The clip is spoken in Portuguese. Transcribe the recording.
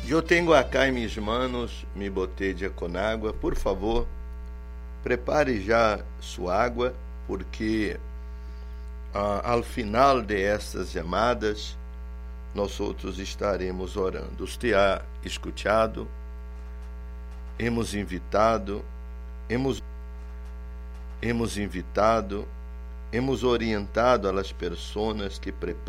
Eu tenho acá em minhas manos mi botella com água. Por favor, prepare já sua água, porque ao final de estas chamadas, nós outros estaremos orando. Você ha escutado, hemos invitado, hemos orientado a las pessoas que preparam